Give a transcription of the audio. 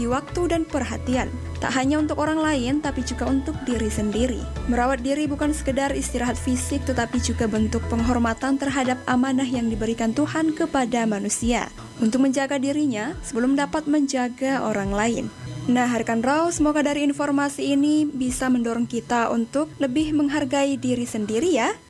membagi waktu dan perhatian, tak hanya untuk orang lain, tapi juga untuk diri sendiri. Merawat diri bukan sekedar istirahat fisik, tetapi juga bentuk penghormatan terhadap amanah yang diberikan Tuhan kepada manusia, untuk menjaga dirinya sebelum dapat menjaga orang lain. Nah, rekan Raw, semoga dari informasi ini bisa mendorong kita untuk lebih menghargai diri sendiri ya.